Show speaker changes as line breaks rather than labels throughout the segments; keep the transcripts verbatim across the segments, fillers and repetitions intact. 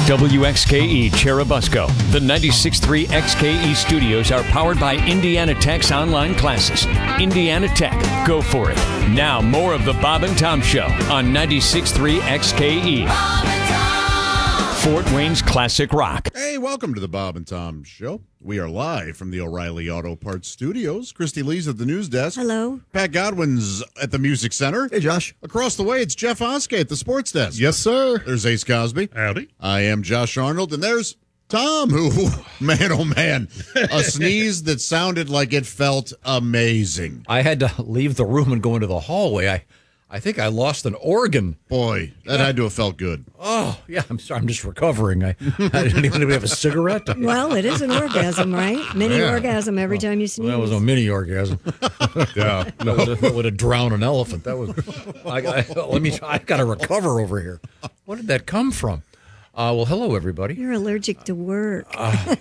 W X K E Cherubusco. The ninety-six point three X K E studios are powered by Indiana Tech's online classes. Indiana Tech, go for it. Now, more of the Bob and Tom Show on ninety-six point three X K E. Bob and Tom. Fort Wayne's Classic Rock.
Hey, welcome to the Bob and Tom Show. We are live from the O'Reilly Auto Parts Studios. Christy Lee's at the news desk.
Hello.
Pat Godwin's at the Music Center.
Hey, Josh.
Across the way, it's Jeff Oskey at the sports desk.
Yes, sir.
There's Ace Cosby.
Howdy.
I am Josh Arnold, and there's Tom, who, man, oh, man, a sneeze that sounded like it felt amazing.
I had to leave the room and go into the hallway. I I think I lost an organ.
Boy, that had to have felt good.
Oh, yeah, I'm sorry. I'm just recovering. I, I didn't even have a cigarette.
Well, it is an orgasm, right? Mini
Yeah.
orgasm every time you sneeze.
That was a mini orgasm.
Yeah.
No. That would, that would have drowned an elephant. That was. I, I, let me. I got to recover over here. What did that come from? Uh, well, hello, everybody.
You're allergic to work.
Uh,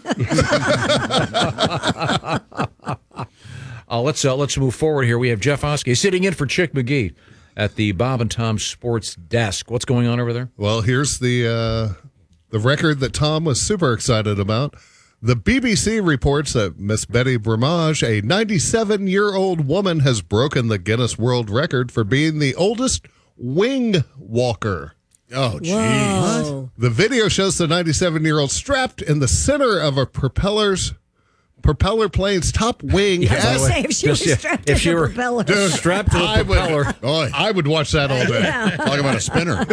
uh, let's uh, let's move forward here. We have Jeff Oskey sitting in for Chick McGee at the Bob and Tom Sports Desk. What's going on over there?
Well, here's the uh, the record that Tom was super excited about. The B B C reports that Miss Betty Bramage, a ninety-seven-year-old woman, has broken the Guinness World Record for being the oldest wing walker.
Oh, geez.
Whoa.
The video shows the ninety-seven-year-old strapped in the center of a propeller's propeller plane's top wing.
I was going
as-
to say, if she was
Just, yeah,
strapped
if
to
she
the
were-
propeller.
Dude,
Strapped to the
I
propeller.
would, oh, I would watch that all day.
Yeah.
Talk about a spinner.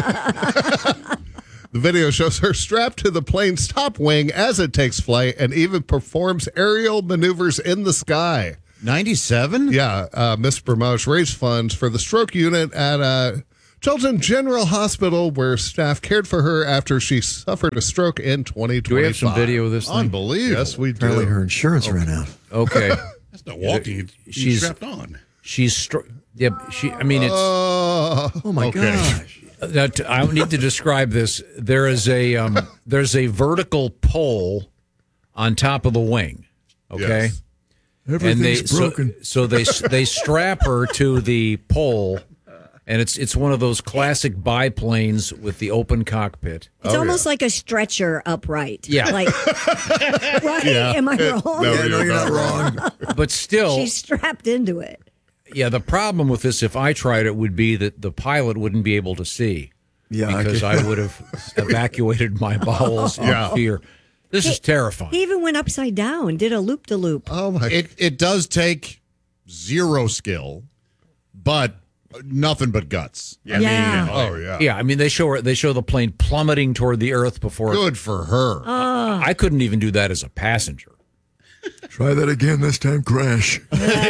The video shows her strapped to the plane's top wing as it takes flight and even performs aerial maneuvers in the sky.
ninety-seven?
Yeah, uh, Miss Bramage raised funds for the stroke unit at uh, Chilton General Hospital, where staff cared for her after she suffered a stroke in twenty twenty-five.
Do we have some video of this thing?
Unbelievable.
Yes, we do.
Apparently her insurance ran out.
Okay.
That's not walking. She's
She's-
strapped on.
She's str- yeah. She. I mean, it's.
Uh,
Oh, my
okay.
gosh.
Uh, t- I need to describe this. There is a um, there's a vertical pole on top of the wing. Okay,
Yes.
Everything's
and they so,
broken.
so they they strap her to the pole, and it's it's one of those classic biplanes with the open cockpit.
It's almost like a stretcher upright.
Yeah.
Like, right? Am I wrong?
No,
Yeah, no, you're not wrong.
But still,
She's strapped into it.
yeah. The problem with this, if I tried it, would be that the pilot wouldn't be able to see.
Yeah, I
because
could-
I would have evacuated my bowels in
Yeah.
fear. This is terrifying.
He even went upside down, did a loop de loop.
Oh, my.
It it does take zero skill, but nothing but guts. I mean,
Yeah.
Oh, yeah.
Yeah, I mean they show her, they show the plane plummeting toward the earth before.
good for her.
I couldn't even do that as a passenger.
Try that again. This time, crash.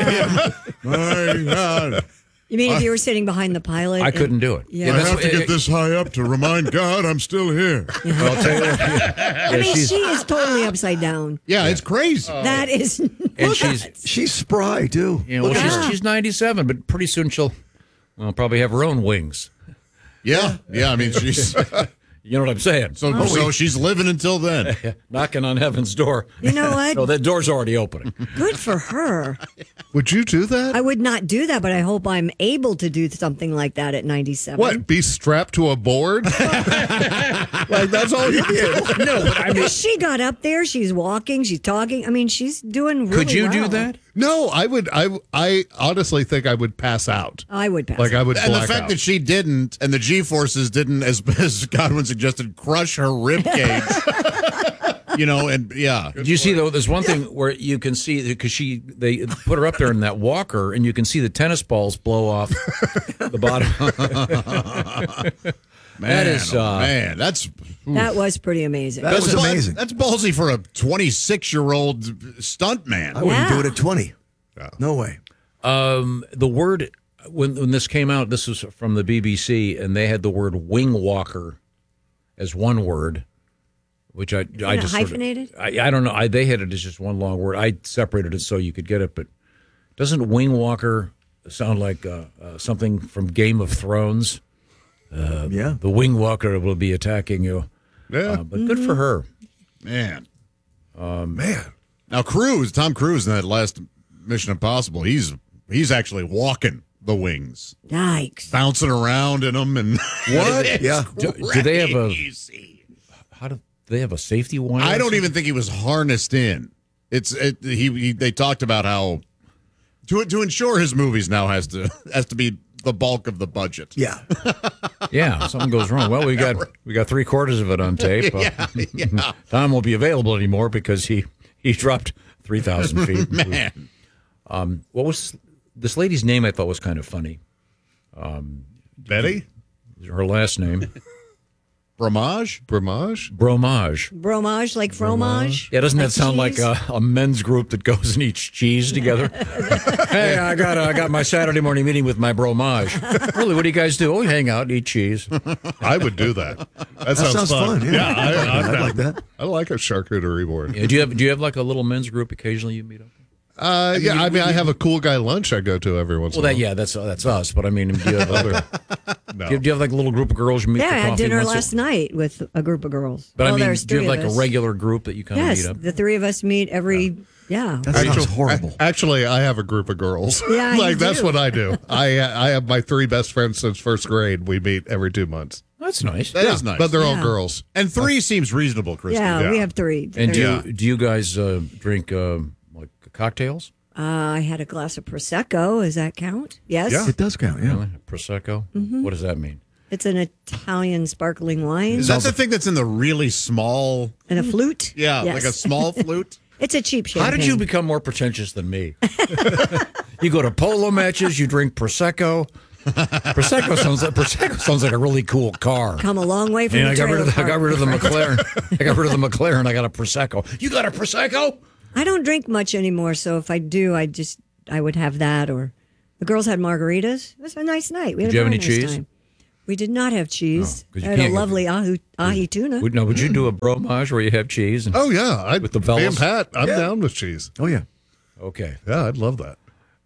My God.
You mean if you were sitting behind the pilot?
I
and-
couldn't do it.
Yeah.
I
that's
have
what-
to get this high up to remind God I'm still here.
Well, I'll tell you what, yeah,
I mean,
she's,
she is totally upside down.
Yeah, it's crazy.
That is.
and she's,
She's spry, too.
you know, well,
Yeah.
she's she's ninety-seven, but pretty soon she'll, well, probably have her own wings.
Yeah, yeah. I mean, she's
You know what I'm saying?
so so she's living until then.
Knocking on heaven's door.
You know what?
No, that door's already opening.
Good for her.
Would you do that?
I would not do that, but I hope I'm able to do something like that at ninety-seven.
What, be strapped to a board? Like, that's all you did.
No, but I mean,
She got up there. She's walking. She's talking. I mean, she's doing really
could you do
well.
that?
No, I would. I I honestly think I would pass out.
I would pass.
Like I would
And the
black
fact
out.
that she didn't, and the G forces didn't, as, as Godwin suggested, crush her rib cage. You know, and yeah,
Do you see though? There's one thing where you can see because she they put her up there in that walker, and you can see the tennis balls blow off the bottom.
man,
that is,
oh,
uh,
man, that's
That was pretty amazing.
That was
that's,
amazing.
That's ballsy for a twenty-six-year-old stunt man.
I wouldn't
Yeah.
do it at twenty. No way.
Um, the word when when this came out, this was from the B B C, and they had the word wing walker as one word, which I I
it
just sort of-
hyphenated?
I, I don't know. I they had it as just one long word. I separated it so you could get it, but doesn't wing walker sound like uh, uh, something from Game of Thrones? Uh,
Yeah.
The wing walker will be attacking you.
Yeah.
Uh, but good for her.
Man,
Man.
now Cruise, Tom Cruise in that last Mission Impossible, he's he's actually walking the wings,
Yikes.
bouncing around in them, and
What? Yeah.
Do, do they have a
Crazy.
how do Do they have a safety wire?
I
or
don't
something?
even think he was harnessed in. It's it, he, he. They talked about how to to ensure his movies now has to has to be the bulk of the budget.
Yeah.
Yeah, something goes wrong. Well, we got we got three quarters of it on tape.
Yeah, yeah.
Tom won't be available anymore because he he dropped three thousand feet.
Man,
Um, what was this lady's name? I thought was kind of funny.
Betty
Her last name,
Bramage.
Bramage.
Bromage.
Bromage, like fromage.
Yeah, doesn't that
Like
sound
cheese?
like a, a men's group that goes and eats cheese together? Hey, I got I got my Saturday morning meeting with my bromage. Really, what do you guys do? Oh, we hang out, and eat cheese.
I would do that. That,
That
sounds,
sounds fun. Yeah,
I,
I'd
I'm
like
down.
that.
I like a charcuterie board.
Yeah, do you have do you have like a little men's group occasionally you meet up?
Uh, yeah, I mean, I have a cool guy lunch I go to every once
Well,
in a
that
while.
yeah, that's that's us. But I mean, do you have other?
No.
do, you, do you have like a little group of girls you meet
Yeah,
for
I had
coffee
dinner
once a-
last night with a group of girls.
But
well,
I mean,
there's
do you
three
have like
of
a
us.
regular group that you kind
Yes,
of meet up?
the three of us meet every. Yeah.
That sounds horrible.
Actually, I have a group of girls.
Yeah, you
like that's
do.
what I do. I I have my three best friends since first grade. We meet every two months.
That's nice.
That is nice.
But they're all
Yeah.
girls.
And three seems reasonable, Christy.
Yeah,
Yeah.
we have three.
And do
There's-
you, do you guys uh, drink uh, like cocktails?
uh, I had a glass of prosecco. Does that count? Yes.
Yeah.
It does count. Yeah.
Really? Prosecco?
Mm-hmm.
What does that mean?
It's an Italian sparkling wine
Is that the thing that's in the really small?
and a flute.
Yeah,
Yes.
like a small flute.
It's a cheap champagne.
How did you become more pretentious than me? You go to polo matches, you drink Prosecco. Prosecco sounds like Prosecco sounds like a really cool car.
come a long way from
And
the
I got rid
trailer
of the, I got
park,
rid of the
my friend.
McLaren. I got rid of the McLaren. I got a Prosecco. You got a Prosecco?
I don't drink much anymore, so if I do, I just I would have that. Or the girls had margaritas. It was a nice night. We had
Did you
a
have
very
any
nice
cheese?
time. We did not have cheese.
No, 'cause you
I had a
can't-
lovely ahi, ahi tuna.
Would, no, would you do a bromage where you have cheese? And,
Oh yeah, I,
With the
me
fellas?
and Pat, I'm down with cheese.
Oh yeah.
Okay.
Yeah, I'd love that.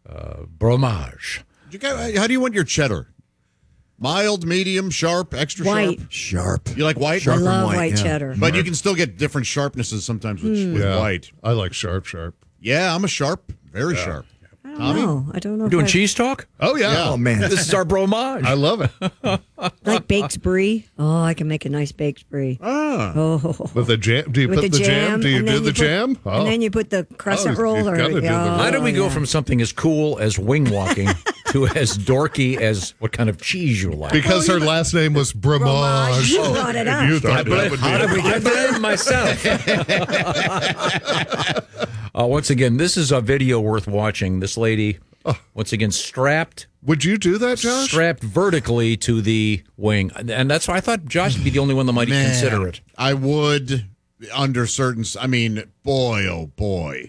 Bromage.
You got- How do you want your cheddar? Mild, medium, sharp, extra
White.
sharp?
Sharp.
You like white?
I
Sharp and
love
white,
white
yeah.
cheddar.
But you can still get different sharpnesses sometimes with,
Hmm.
with
Yeah,
white.
I like sharp, sharp.
Yeah, I'm a sharp, very sharp.
I don't know. I don't know.
We're
if
doing
I
cheese talk?
Oh yeah,
Oh man.
This is our bromage.
I love it.
like baked brie. Oh, I can make a nice baked brie.
Ah.
Oh,
With the jam, do you
with
put
the
the jam? Do you
and
do
then
the
put-
jam? Oh.
And then you put the crescent
Oh,
roll.
you've
Or,
gotta do the
oh,
How did we go
yeah.
from something as cool as wing walking to as dorky as what kind of cheese you like?
Because her last name was Bramage.
You brought it up.
You thought that would be
How did we get that in myself? uh, once again, this is a video worth watching. This lady, once again, strapped
Would you do that, Josh?
strapped vertically to the wing, and that's why I thought Josh would be the only one that might
Man,
consider it.
I would, under certain. s- I mean, boy, oh boy,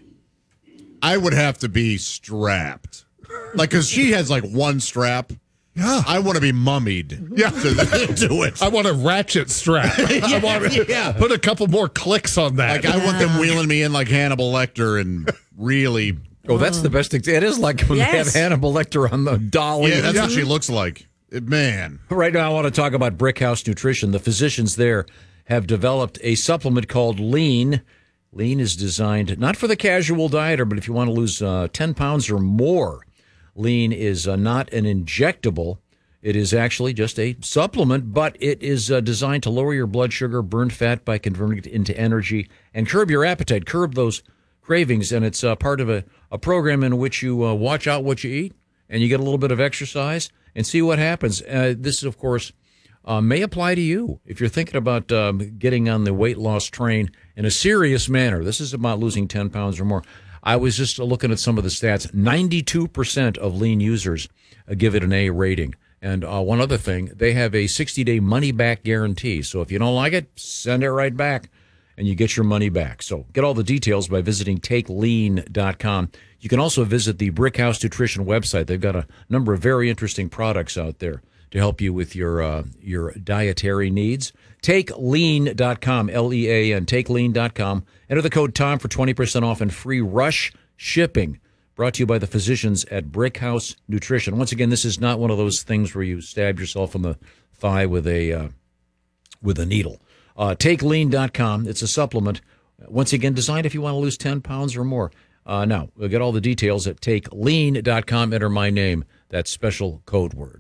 I would have to be strapped, like because she has like one strap.
Yeah.
I want to be mummied.
Yeah.
to do it.
I want a ratchet strap. I want to
yeah.
put a couple more clicks on that.
Like I want them wheeling me in like Hannibal Lecter and really.
Oh, that's the best. Ex- it is like when they have
Yes.
Hannibal Lecter on the dolly.
Yeah, that's what she looks like. It- Man,
Right now, I want to talk about Brickhouse Nutrition. The physicians there have developed a supplement called Lean. Lean is designed not for the casual dieter, but if you want to lose uh, ten pounds or more. Lean is uh, not an injectable. It is actually just a supplement, but it is uh, designed to lower your blood sugar, burn fat by converting it into energy, and curb your appetite, curb those cravings. And it's uh, part of a, a program in which you uh, watch out what you eat, and you get a little bit of exercise and see what happens. Uh, this, of course, uh, may apply to you if you're thinking about um, getting on the weight loss train in a serious manner. This is about losing ten pounds or more. I was just looking at some of the stats. ninety-two percent of Lean users uh, give it an A rating. And uh, one other thing, they have a sixty-day money-back guarantee. So if you don't like it, send it right back, and you get your money back. So get all the details by visiting take lean dot com. You can also visit the Brickhouse Nutrition website. They've got a number of very interesting products out there to help you with your uh, your dietary needs. take lean dot com, L E A N, take lean dot com. Enter the code TOM for twenty percent off and free rush shipping. Brought to you by the physicians at Brickhouse Nutrition. Once again, this is not one of those things where you stab yourself in the thigh with a uh, with a needle. Uh, take lean dot com. It's a supplement. Once again, designed if you want to lose ten pounds or more. Uh, now, we'll get all the details at take lean dot com. Enter my name, that special code word.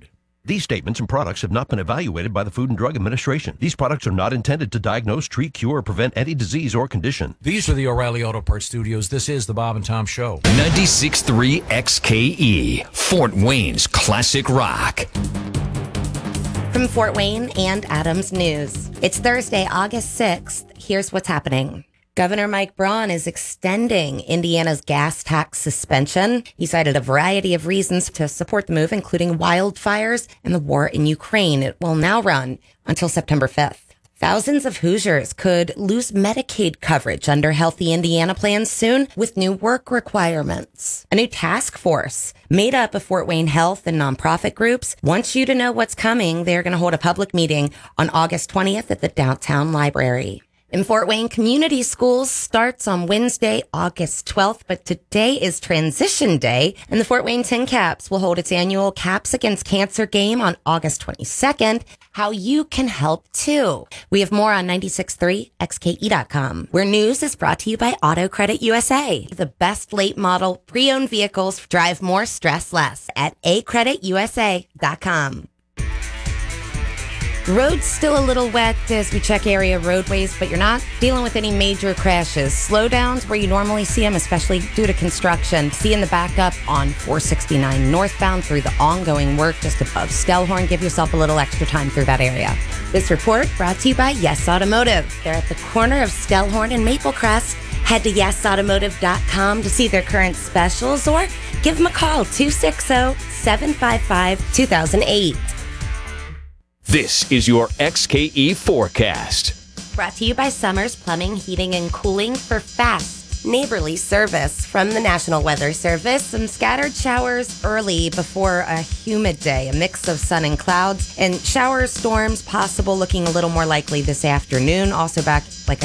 These statements and products have not been evaluated by the Food and Drug Administration. These products are not intended to diagnose, treat, cure, or prevent any disease or condition.
These are the O'Reilly Auto Parts studios. This is the Bob and Tom Show.
ninety-six point three X K E, Fort Wayne's classic rock.
From Fort Wayne and Adams News. It's Thursday, August sixth. Here's what's happening. Governor Mike Braun is extending Indiana's gas tax suspension. He cited a variety of reasons to support the move, including wildfires and the war in Ukraine. It will now run until September fifth. Thousands of Hoosiers could lose Medicaid coverage under Healthy Indiana plans soon with new work requirements. A new task force made up of Fort Wayne Health and nonprofit groups wants you to know what's coming. They're going to hold a public meeting on August twentieth at the Downtown Library. In Fort Wayne Community Schools starts on Wednesday, August twelfth, but today is Transition Day, and the Fort Wayne Tin Caps will hold its annual Caps Against Cancer game on August twenty-second. How you can help too. We have more on ninety-six point three X K E dot com, where news is brought to you by Auto Credit U S A. The best late model pre-owned vehicles drive more, stress less at a credit u s a dot com. Roads still a little wet as we check area roadways, but you're not dealing with any major crashes. Slowdowns where you normally see them, especially due to construction. Seeing the backup on four sixty-nine northbound through the ongoing work just above Stellhorn. Give yourself a little extra time through that area. This report brought to you by Yes Automotive. They're at the corner of Stellhorn and Maple Crest. Head to yes automotive dot com to see their current specials or give them a call, two six zero, seven five five, two thousand eight.
This is your X K E forecast.
Brought to you by Summers Plumbing, Heating, and Cooling for fast, neighborly service from the National Weather Service. Some scattered showers early before a humid day, a mix of sun and clouds, and shower storms possible, looking a little more likely this afternoon. Also back, like